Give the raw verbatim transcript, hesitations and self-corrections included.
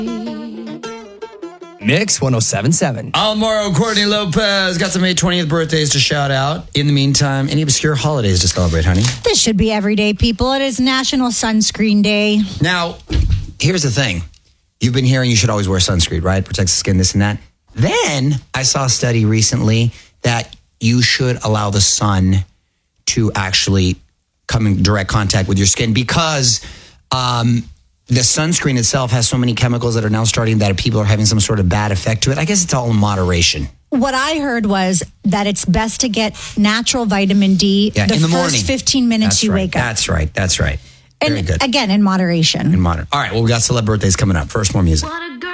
Mix one oh seven point seven. Almaro Courtney Lopez got some May twentieth birthdays to shout out. In the meantime, any obscure holidays to celebrate, honey? This should be everyday, people. It is National Sunscreen Day. Now, here's the thing. You've been hearing you should always wear sunscreen, right? Protects the skin, this and that. Then I saw a study recently that you should allow the sun to actually come in direct contact with your skin because um, the sunscreen itself has so many chemicals that are now starting that people are having some sort of bad effect to it. I guess it's all in moderation. What I heard was that it's best to get natural vitamin D yeah, the, in the first morning. fifteen minutes That's you right. wake up. That's right. That's right. And Very good. Again, in moderation. In moderation. All right. Well, we got celeb birthdays coming up. First, more music. What a girl.